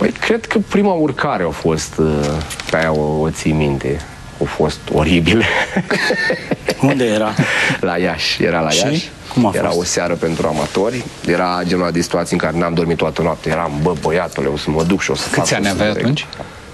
Păi, cred că prima urcare a fost, pe aia o ții minte, a fost oribil. Unde era? La Iași, era la Iași. Cum a fost? Era o seară pentru amatori, era genul de situații în care n-am dormit toată noaptea, eram, bă, băiatule, o să mă duc și o să fac... Câți ani aveai atunci?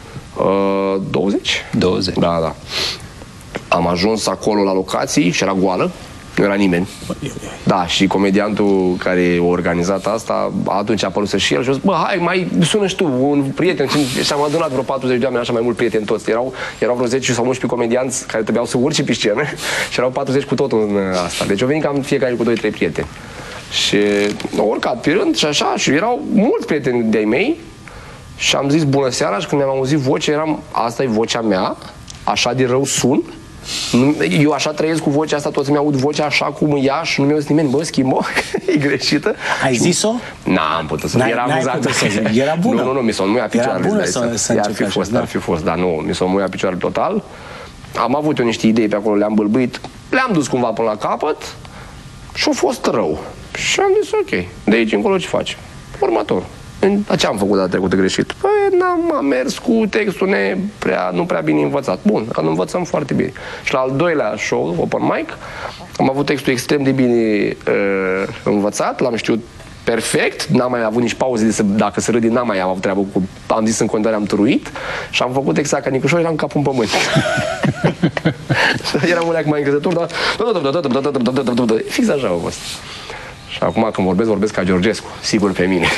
20. 20. Da, da. Am ajuns acolo la locații și era goală, nu era nimeni. Da, și comediantul care a organizat asta, atunci a apărut și el și a zis, bă, hai, mai sună și tu, un prieten. Și am adunat vreo 40 de oameni, așa mai mult prieteni toți. Erau vreo 10 sau 11 comedianți care trebuiau să urce pe scenă și erau 40 cu totul în asta. Deci au venit cam fiecare cu 2-3 prieteni. Și au urcat pe rând și așa, și erau mulți prieteni de-ai mei și am zis bună seara și când mi-am auzit vocea, eram, asta e vocea mea, așa de rău sun. Eu așa trăiesc cu vocea asta, toți mi-aud vocea așa cum e ea și nu mi-a zis nimeni, bă, schimbo, e greșită. Ai zis-o? N-am putut să era amuzat. Era bună? Nu, mi s-o muia picioarele. Era bună să ar fi fost, dar nu, mi s-o muia picioarele total. Am avut eu niște idei pe acolo, le-am bâlbâit, le-am dus cumva până la capăt și a fost rău. Și am zis, ok, de aici încolo ce faci? Următor. Ce am făcut data trecută greșit? Păi am mers cu textul nu prea bine învățat. Bun, îl învățăm foarte bine. Și la al doilea show, open mic, am avut textul extrem de bine învățat, l-am știut perfect, n-am mai avut nici pauze dacă se râde, n-am mai avut treabă cu... Am zis în continuare, am turuit și am făcut exact ca Nicușor, eram capul în pământ. Eram un leac mai încrezător, dar... Fix așa a fost. Și acum când vorbesc ca Georgescu, sigur pe mine.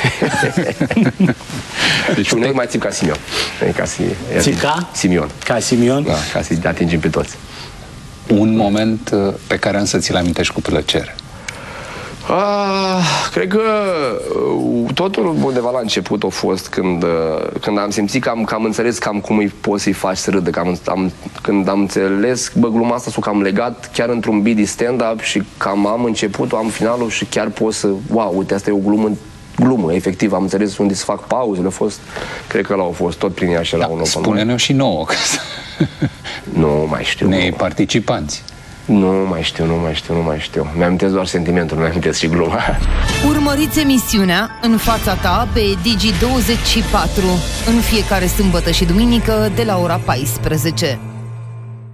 Deci un mai țip ca Simion. Țip ca? Simion. Ca Simion? Da, ca să atingem pe toți. Un moment pe care însă ți-l amintești cu plăcere. Cred că totul undeva la început a fost când am simțit că am înțeles cam cum îi poți să-i faci să râdă. Când am înțeles, bă, gluma asta s-o cam legat chiar într-un beat de stand-up și cam am începutul, am finalul și chiar pot să, wow, uite, asta e o glumă, efectiv, am înțeles unde să fac pauzele, cred că l-au fost tot prin ea și la un open. Spune-ne-o și nouă. Nu mai știu. Nei participanți. Nu mai știu. Mi-amintesc doar sentimentul, nu mi-amintesc și gluma. Urmăriți emisiunea În fața ta pe Digi24 în fiecare sâmbătă și duminică de la ora 14.